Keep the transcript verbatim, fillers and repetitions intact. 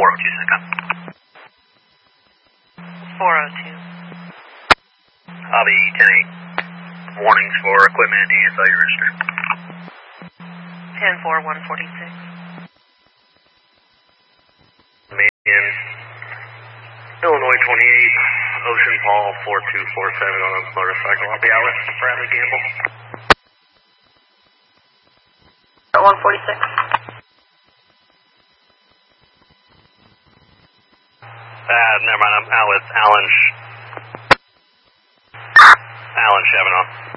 four oh two, second. four oh two. I'll be ten eight. Warnings for equipment and cellular register. ten four, one forty-six. In Illinois twenty-eight, Ocean Paul four two four seven on a motorcycle. I'll be out with Bradley Gamble. one forty-six. Uh, never mind, I'm out with Alan. Sh- Alan Chevanoff.